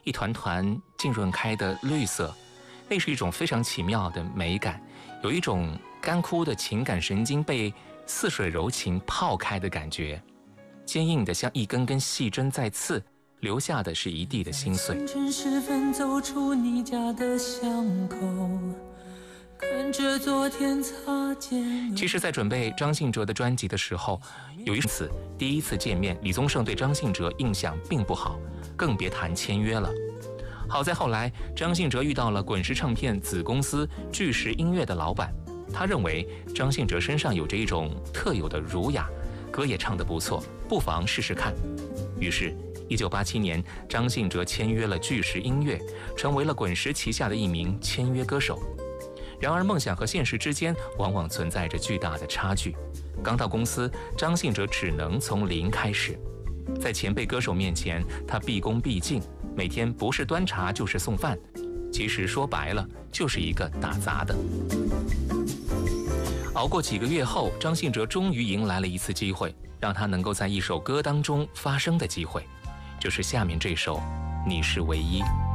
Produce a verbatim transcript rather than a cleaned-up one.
一团团浸润开的绿色，那是一种非常奇妙的美感，有一种干枯的情感神经被似水柔情泡开的感觉，坚硬的像一根根细针在刺，留下的是一地的心碎。 清晨时分走出你家的巷口，看着昨天擦肩。 其实在准备张信哲的专辑的时候，有一次第一次见面，李宗盛对张信哲印象并不好，更别谈签约了。好在后来张信哲遇到了滚石唱片子公司巨石音乐的老板，他认为张信哲身上有着一种特有的儒雅，歌也唱得不错，不妨试试看。于是一九八七年，张信哲签约了巨石音乐，成为了滚石旗下的一名签约歌手。然而梦想和现实之间往往存在着巨大的差距，刚到公司，张信哲只能从零开始。在前辈歌手面前，他毕恭毕敬，每天不是端茶就是送饭，其实说白了就是一个打杂的。熬过几个月后，张信哲终于迎来了一次机会，让他能够在一首歌当中发声的机会，就是下面这首《你是唯一》。